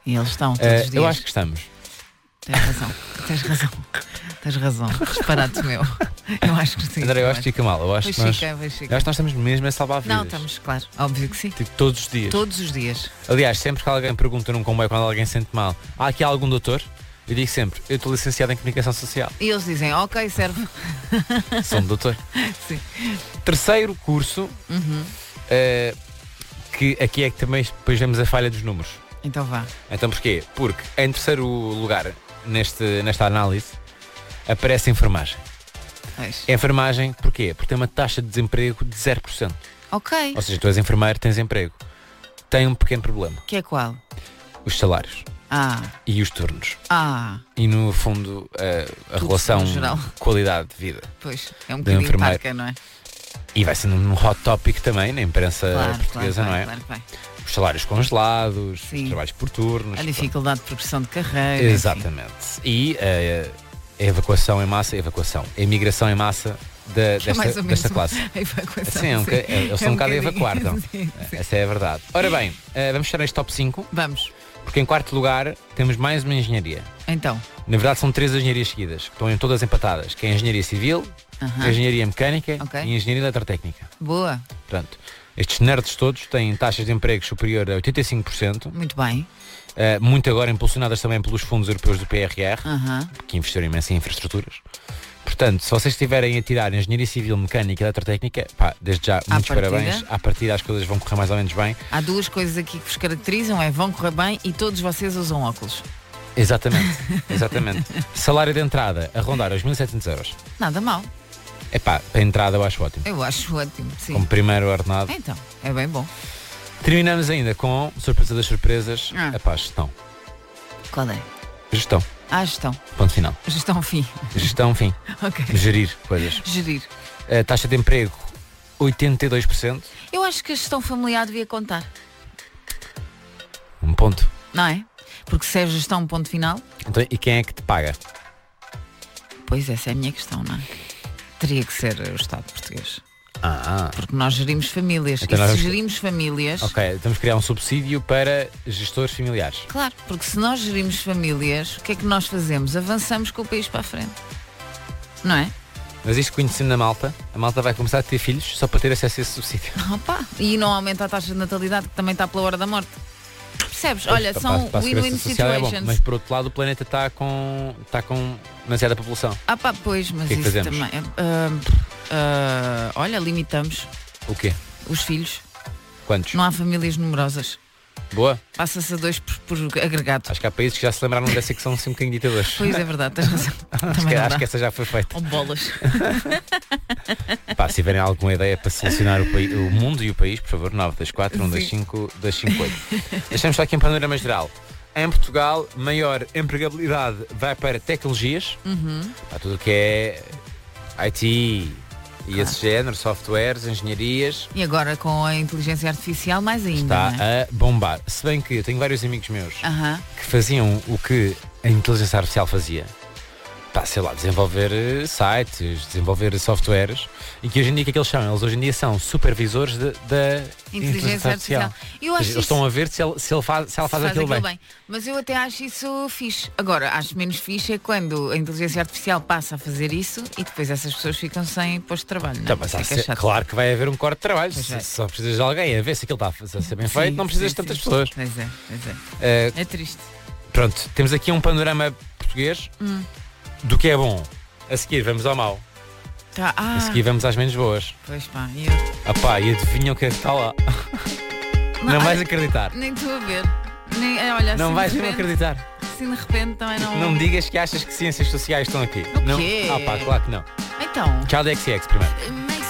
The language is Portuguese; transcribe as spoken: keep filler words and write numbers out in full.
E eles estão todos Uh, os dias. eu acho que estamos. Tens razão, tens razão. Tens razão. Disparate meu. Eu acho que sim. André, eu acho que fica mal. Eu acho, Pois que nós, fica, pois eu fica. acho que nós estamos mesmo a salvar vidas. Não, estamos, claro. Óbvio que sim. Tipo, todos os dias. Todos os dias. Aliás, sempre que alguém pergunta num comboio quando alguém se sente mal, há aqui algum doutor? Eu digo sempre, eu estou licenciado em Comunicação Social. E eles dizem, ok, serve. Sou um doutor. Sim. Terceiro curso, Uhum. uh, que aqui é que também depois vemos a falha dos números. Então vá. Então porquê? Porque em terceiro lugar, neste, nesta análise, aparece a enfermagem. Pois. A enfermagem, porquê? Porque tem uma taxa de desemprego de zero por cento. Ok. Ou seja, tu és enfermeiro, tens emprego. Tem um pequeno problema. Que é qual? Os salários Ah. e os turnos. Ah. E no fundo, a, a Tudo relação no geral. qualidade de vida. Pois. É um Do bocadinho enfermeiro. parca, não é? E vai ser um hot topic também na imprensa Claro, portuguesa, claro, não é? claro, claro, vai. Os salários congelados, Sim. os trabalhos por turnos. A dificuldade de progressão de carreira. Pronto. Exatamente. E eh, a evacuação em massa, a evacuação, a imigração em massa da, enfim. É mais desta, ou menos desta classe. a evacuação. Sim, é um sim. boca- eles É são um bocado a bocadinho. evacuar, não? Sim, sim. Essa é a verdade. Ora bem, eh, vamos fechar este top cinco, Vamos. porque em quarto lugar temos mais uma engenharia. Então. Na verdade são três engenharias seguidas, que estão em todas empatadas, que é a engenharia civil, Aham. a engenharia mecânica Ok. e a engenharia eletrotécnica. Boa. Portanto, estes nerds todos têm taxas de emprego superior a oitenta e cinco por cento, Muito bem. eh, muito agora impulsionadas também pelos fundos europeus do P R R, Aham. que investiram imenso em infraestruturas. Portanto, se vocês estiverem a tirar engenharia civil, mecânica e eletrotécnica, pá, desde já, muitos partida. parabéns. À partida as coisas vão correr mais ou menos bem. Há duas coisas aqui que vos caracterizam, é vão correr bem e todos vocês usam óculos. Exatamente, exatamente. Salário de entrada a rondar os mil e setecentos euros. Nada mal. É pá, para a entrada eu acho ótimo. Eu acho ótimo, sim. Como primeiro ordenado. Então, é bem bom. Terminamos ainda com, surpresa das surpresas, Ah. a pá, gestão. Qual é? Gestão, Ah, gestão. ponto final. Gestão fim. Gestão, fim. Ok. Gerir coisas. Gerir. A taxa de emprego, oitenta e dois por cento. Eu acho que a gestão familiar devia contar, Um ponto. não é? Porque se é gestão ponto final, Então, e quem é que te paga? pois essa é a minha questão, não é? Teria que ser o Estado português. Ah, Porque nós gerimos famílias. Então e nós se vamos- gerimos famílias. ok. Temos que criar um subsídio para gestores familiares. Claro, porque se nós gerimos famílias, o que é que nós fazemos? Avançamos com o país para a frente. Não é? Mas isto conhecendo a malta, a malta vai começar a ter filhos só para ter acesso a esse subsídio. Opa, e não aumenta a taxa de natalidade, que também está pela hora da morte. Percebes? Olha, Para- são para a segurança win-win social é bom, situations. mas por outro lado o planeta está com, está com demasiada população. Ah pá, pois, mas O que é que isso fazemos? também. ah, ah, olha, limitamos O quê? os filhos. Quantos? Não há famílias numerosas. Boa? Passa-se a dois por, por agregado. Acho que há países que já se lembraram dessa que são assim um bocadinho ditadores. Pois é verdade, tens razão. acho, Também que, não acho dá. que essa já foi feita. Ou bolas. Pá, se tiverem alguma ideia para solucionar o, paí- o mundo e o país, por favor, nove dois quatro, um dois cinco, dois cinco oito. Deixamos só aqui um panorama geral. Em Portugal, maior empregabilidade vai para tecnologias, Uhum. para tudo o que é I T e esse género, softwares, engenharias, E agora com a inteligência artificial, mais ainda. está não é? a bombar. Se bem que eu tenho vários amigos meus Aham. que faziam o que a inteligência artificial fazia. Pá, sei lá, desenvolver eh, sites, desenvolver softwares, e que hoje em dia o que é que eles chamam? Eles hoje em dia são supervisores de- da Inteligência artificial. Eu Ou acho seja, eles isso estão a ver se, ele, se, ele faz, se ela faz, aquilo bem. Mas eu até acho isso fixe. Agora, acho menos fixe é quando a inteligência artificial passa a fazer isso e depois essas pessoas ficam sem posto de trabalho. Não? Então, mas há Fica se- chato. claro que vai haver um corte de trabalho. Pois Se, é. se só precisas de alguém a ver se aquilo está a ser bem feito, Sim, não precisas sim, de tantas sim. pessoas. Pois é, pois é. Eh, É triste. pronto, temos aqui um panorama português Hum. do que é bom. A seguir vamos ao mau. Tá. Ah, A seguir vamos às menos boas. pois pá, e eu Ah pá, e adivinham o que é que está lá? Não, Não, vais olha, acreditar. nem estou a ver. Nem, é, olha, Não assim vais de mesmo repente, acreditar. assim de repente também não. Não me digas que achas que ciências sociais estão aqui. O Não? quê? Ah pá, claro que não. Então. Tchau da X X primeiro. Mas